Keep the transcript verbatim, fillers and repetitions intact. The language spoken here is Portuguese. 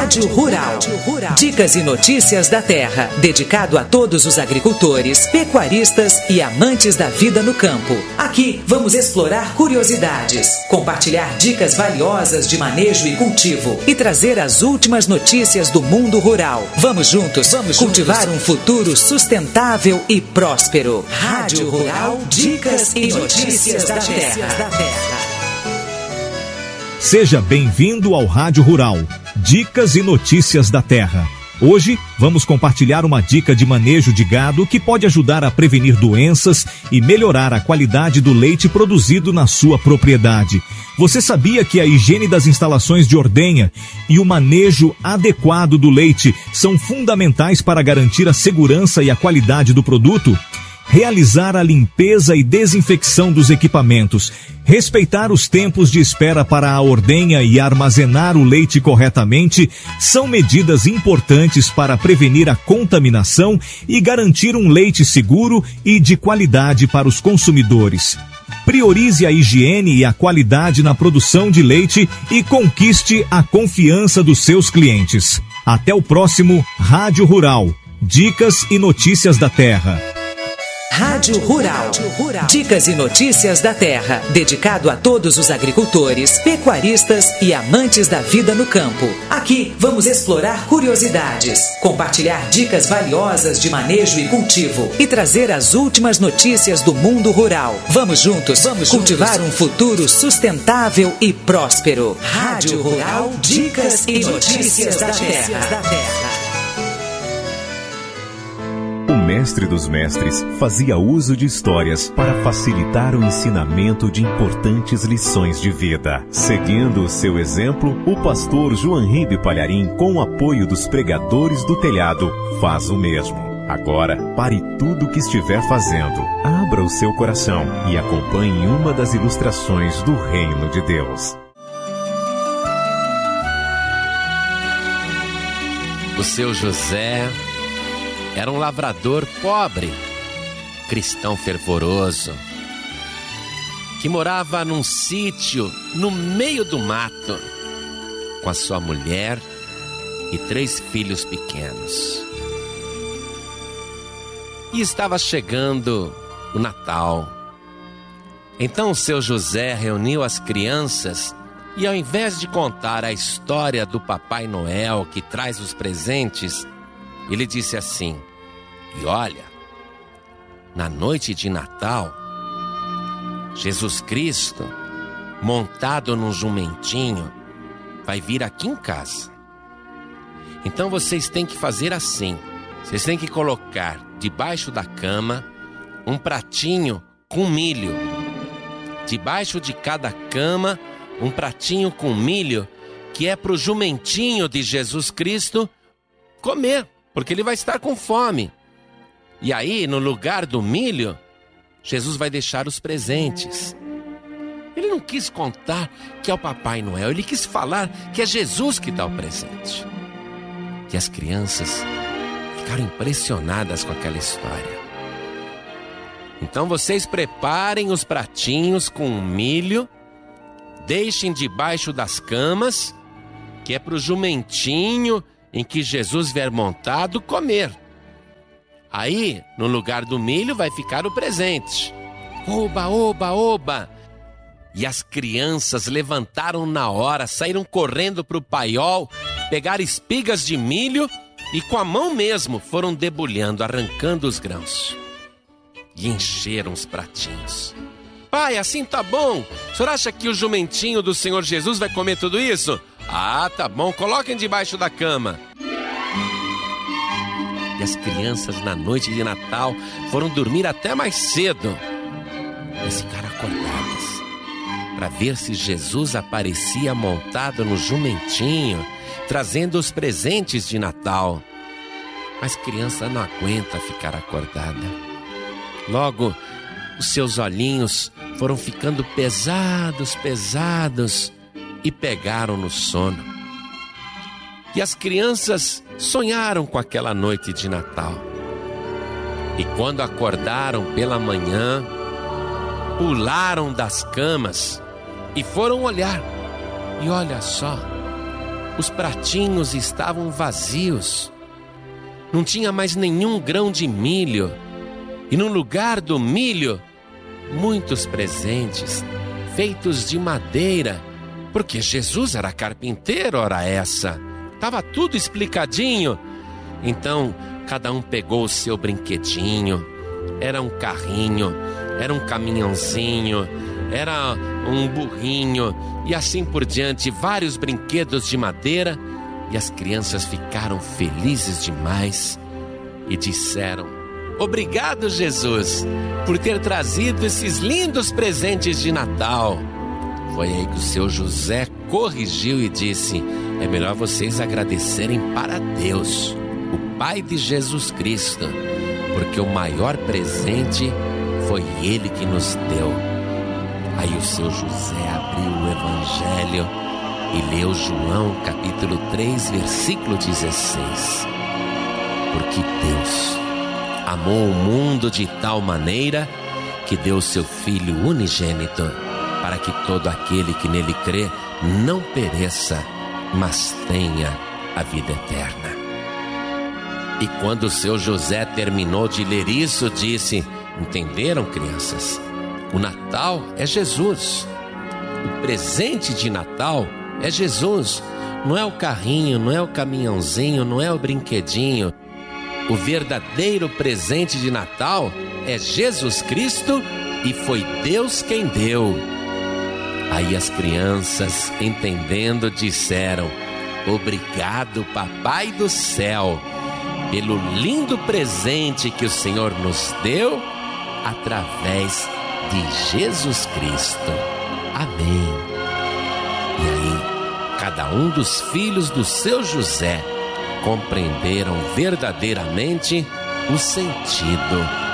Rádio Rural. Dicas e notícias da terra, dedicado a todos os agricultores, pecuaristas e amantes da vida no campo. Aqui vamos explorar curiosidades, compartilhar dicas valiosas de manejo e cultivo e trazer as últimas notícias do mundo rural. Vamos juntos, vamos cultivar juntos. Um futuro sustentável e próspero. Rádio Rural, dicas e notícias da terra. Seja bem-vindo ao Rádio Rural, dicas e notícias da terra. Hoje vamos compartilhar uma dica de manejo de gado que pode ajudar a prevenir doenças e melhorar a qualidade do leite produzido na sua propriedade. Você sabia que a higiene das instalações de ordenha e o manejo adequado do leite são fundamentais para garantir a segurança e a qualidade do produto? Realizar a limpeza e desinfecção dos equipamentos, respeitar os tempos de espera para a ordenha e armazenar o leite corretamente são medidas importantes para prevenir a contaminação e garantir um leite seguro e de qualidade para os consumidores. Priorize a higiene e a qualidade na produção de leite e conquiste a confiança dos seus clientes. Até o próximo Rádio Rural. Dicas e notícias da terra. Rádio Rural. Dicas e notícias da terra, dedicado a todos os agricultores, pecuaristas e amantes da vida no campo. Aqui vamos explorar curiosidades, compartilhar dicas valiosas de manejo e cultivo e trazer as últimas notícias do mundo rural. Vamos juntos, vamos cultivar juntos. Um futuro sustentável e próspero. Rádio Rural, dicas e notícias da terra. O mestre dos mestres fazia uso de histórias para facilitar o ensinamento de importantes lições de vida. Seguindo o seu exemplo, o pastor João Ribe Palharim, com o apoio dos pregadores do telhado, faz o mesmo. Agora, pare tudo o que estiver fazendo, abra o seu coração e acompanhe uma das ilustrações do Reino de Deus. O seu José era um lavrador pobre, cristão fervoroso, que morava num sítio no meio do mato, com a sua mulher e três filhos pequenos. E estava chegando o Natal. Então o seu José reuniu as crianças e, ao invés de contar a história do Papai Noel que traz os presentes, ele disse assim: e olha, na noite de Natal, Jesus Cristo, montado num jumentinho, vai vir aqui em casa. Então vocês têm que fazer assim: vocês têm que colocar debaixo da cama um pratinho com milho. Debaixo de cada cama, um pratinho com milho, que é para o jumentinho de Jesus Cristo comer, porque ele vai estar com fome. E aí, no lugar do milho, Jesus vai deixar os presentes. Ele não quis contar que é o Papai Noel, ele quis falar que é Jesus que dá o presente. E as crianças ficaram impressionadas com aquela história. Então vocês preparem os pratinhos com milho, deixem debaixo das camas, que é para o jumentinho em que Jesus vier montado comer. Aí, no lugar do milho, vai ficar o presente. Oba, oba, oba! E as crianças levantaram na hora, saíram correndo para o paiol, pegaram espigas de milho e com a mão mesmo foram debulhando, arrancando os grãos. E encheram os pratinhos. Pai, assim tá bom? O senhor acha que o jumentinho do Senhor Jesus vai comer tudo isso? Ah, tá bom, coloquem debaixo da cama. E as crianças, na noite de Natal, foram dormir até mais cedo. Mas ficaram acordadas para ver se Jesus aparecia montado no jumentinho, trazendo os presentes de Natal. Mas criança não aguenta ficar acordada. Logo, os seus olhinhos foram ficando pesados, pesados e pegaram no sono. E as crianças sonharam com aquela noite de Natal. E quando acordaram pela manhã, pularam das camas e foram olhar. E olha só, os pratinhos estavam vazios. Não tinha mais nenhum grão de milho. E no lugar do milho, muitos presentes, feitos de madeira, porque Jesus era carpinteiro, ora essa. Estava tudo explicadinho. Então, cada um pegou o seu brinquedinho. Era um carrinho, era um caminhãozinho, era um burrinho, e assim por diante, vários brinquedos de madeira. E as crianças ficaram felizes demais e disseram: obrigado, Jesus, por ter trazido esses lindos presentes de Natal. Foi aí que o seu José corrigiu e disse: é melhor vocês agradecerem para Deus, o Pai de Jesus Cristo, porque o maior presente foi Ele que nos deu. Aí o seu José abriu o Evangelho e leu João capítulo três, versículo dezesseis. Porque Deus amou o mundo de tal maneira que deu seu Filho unigênito, para que todo aquele que nele crê não pereça, mas tenha a vida eterna. E quando o seu José terminou de ler isso, disse: entenderam, crianças? O Natal é Jesus. O presente de Natal é Jesus. Não é o carrinho, não é o caminhãozinho, não é o brinquedinho. O verdadeiro presente de Natal é Jesus Cristo, e foi Deus quem deu. Aí as crianças, entendendo, disseram: obrigado, Papai do céu, pelo lindo presente que o Senhor nos deu através de Jesus Cristo. Amém. E aí, cada um dos filhos do seu José compreenderam verdadeiramente o sentido